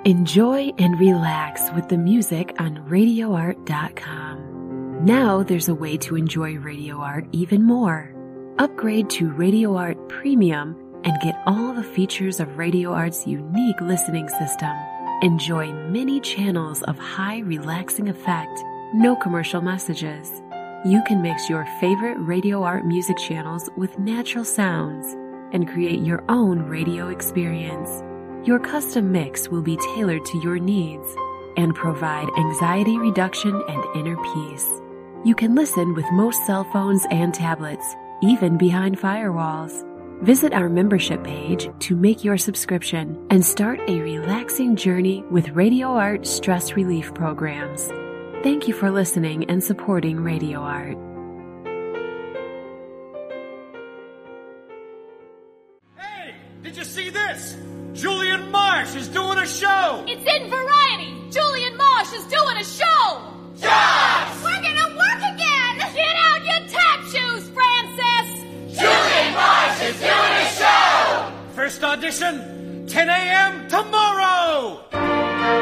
Enjoy and relax with the music on RadioArt.com. Now there's a way to enjoy Radio Art even more. Upgrade to Radio Art Premium and get all the features of Radio Art's unique listening system. Enjoy many channels of high relaxing effect, no commercial messages. You can mix your favorite Radio Art music channels with natural sounds and create your own radio experience. Your custom mix will be tailored to your needs and provide anxiety reduction and inner peace. You can listen with most cell phones and tablets, even behind firewalls. Visit our membership page to make your subscription and start a relaxing journey with Radio Art stress relief programs. Thank you for listening and supporting Radio Art. Hey, did you see this? Julian Marsh is doing a show! It's in Variety! Julian Marsh is doing a show! Yes! We're gonna work again! Get out your tap shoes, Francis! Julian Marsh is doing a show! First audition, 10 a.m. tomorrow!